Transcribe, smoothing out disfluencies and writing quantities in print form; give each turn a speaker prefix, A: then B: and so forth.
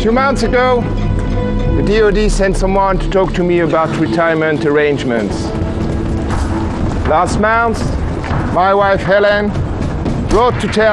A: 2 months ago, the DoD sent someone to talk to me about retirement arrangements. Last month, my wife Helen wrote to tell